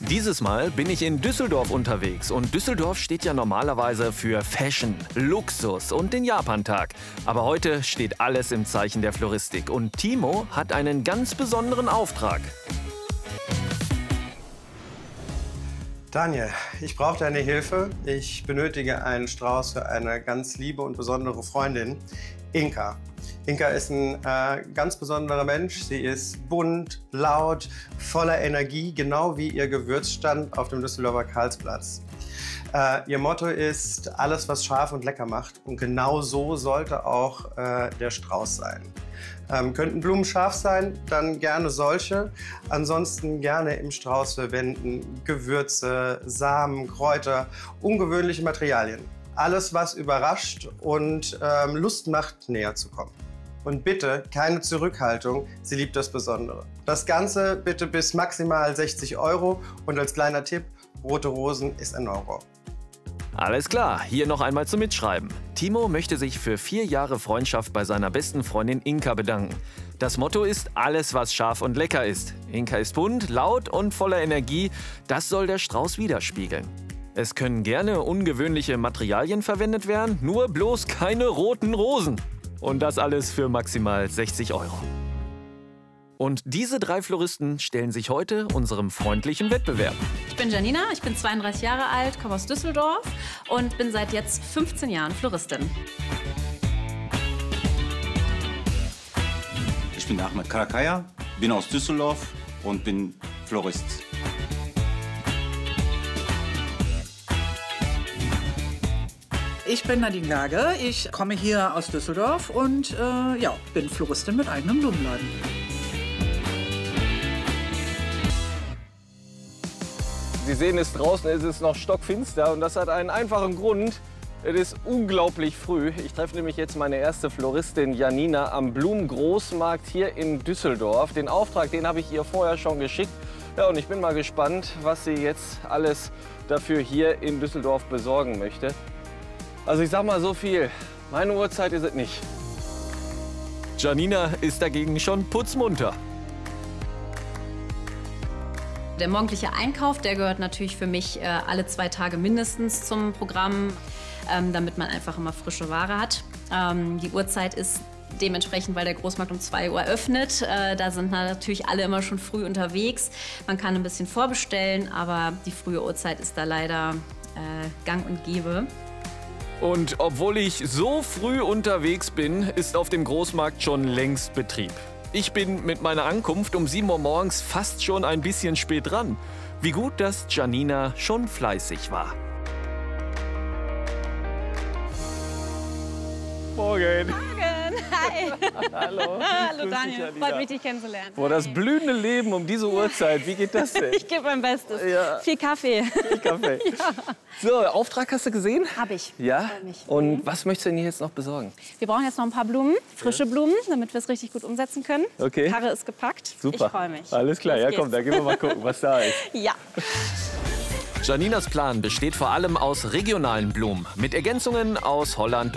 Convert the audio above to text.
Dieses Mal bin ich in Düsseldorf unterwegs und Düsseldorf steht ja normalerweise für Fashion, Luxus und den Japantag. Aber heute steht alles im Zeichen der Floristik und Timo hat einen ganz besonderen Auftrag. Daniel, ich brauche deine Hilfe. Ich benötige einen Strauß für eine ganz liebe und besondere Freundin, Inka. Inka ist ein ganz besonderer Mensch. Sie ist bunt, laut, voller Energie, genau wie ihr Gewürzstand auf dem Düsseldorfer Karlsplatz. Ihr Motto ist, alles, was scharf und lecker macht. Und genau so sollte auch der Strauß sein. Könnten Blumen scharf sein, dann gerne solche. Ansonsten gerne im Strauß verwenden Gewürze, Samen, Kräuter, ungewöhnliche Materialien. Alles, was überrascht und Lust macht, näher zu kommen. Und bitte keine Zurückhaltung, sie liebt das Besondere. Das Ganze bitte bis maximal 60 € und als kleiner Tipp, rote Rosen ist ein No-Go. Alles klar, hier noch einmal zum Mitschreiben. Timo möchte sich für 4 Jahre Freundschaft bei seiner besten Freundin Inka bedanken. Das Motto ist, alles was scharf und lecker ist. Inka ist bunt, laut und voller Energie, das soll der Strauß widerspiegeln. Es können gerne ungewöhnliche Materialien verwendet werden, nur bloß keine roten Rosen. Und das alles für maximal 60 €. Und diese 3 Floristen stellen sich heute unserem freundlichen Wettbewerb. Ich bin Janina, ich bin 32 Jahre alt, komme aus Düsseldorf und bin seit jetzt 15 Jahren Floristin. Ich bin Ahmed Karakaya, bin aus Düsseldorf und bin Florist. Ich bin Nadine Lage, ich komme hier aus Düsseldorf und bin Floristin mit eigenem Blumenladen. Sie sehen es draußen, es ist noch stockfinster und das hat einen einfachen Grund. Es ist unglaublich früh. Ich treffe nämlich jetzt meine erste Floristin Janina am Blumengroßmarkt hier in Düsseldorf. Den Auftrag, den habe ich ihr vorher schon geschickt. Ja, und ich bin mal gespannt, was sie jetzt alles dafür hier in Düsseldorf besorgen möchte. Also ich sag mal so viel, meine Uhrzeit ist es nicht. Janina ist dagegen schon putzmunter. Der morgendliche Einkauf, der gehört natürlich für mich alle 2 Tage mindestens zum Programm, damit man einfach immer frische Ware hat. Die Uhrzeit ist dementsprechend, weil der Großmarkt um 2 Uhr öffnet. Da sind natürlich alle immer schon früh unterwegs. Man kann ein bisschen vorbestellen, aber die frühe Uhrzeit ist da leider gang und gäbe. Und obwohl ich so früh unterwegs bin, ist auf dem Großmarkt schon längst Betrieb. Ich bin mit meiner Ankunft um 7 Uhr morgens fast schon ein bisschen spät dran. Wie gut, dass Janina schon fleißig war. Morgen. Hi. Hallo. Hallo Daniel, freut mich, dich kennenzulernen. Boah, das blühende Leben um diese Uhrzeit, wie geht das denn? Ich gebe mein Bestes. Ja. Viel Kaffee. Viel Kaffee. Ja. So, Auftrag hast du gesehen? Hab ich. Ja? Freut mich. Und was möchtest du denn jetzt noch besorgen? Wir brauchen jetzt noch ein paar Blumen, frische Blumen, damit wir es richtig gut umsetzen können. Okay. Karre ist gepackt. Super. Ich freue mich. Alles klar, Los ja geht's. komm, da gehen wir mal gucken, was da ist. Ja. Janinas Plan besteht vor allem aus regionalen Blumen mit Ergänzungen aus Holland